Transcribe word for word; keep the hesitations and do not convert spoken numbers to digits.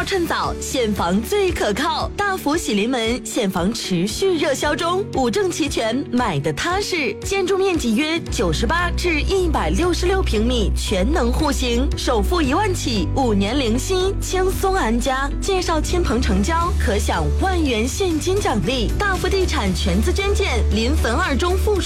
趁早，现房最可靠。大福喜临门，现房持续热销中，五证齐全，买的踏实。建筑面积约九十八至一百六十六平米，全能户型，首付一万起，五年零息，轻松安家。介绍亲朋成交，可享万元现金奖励。大福地产全资捐建，临汾二中附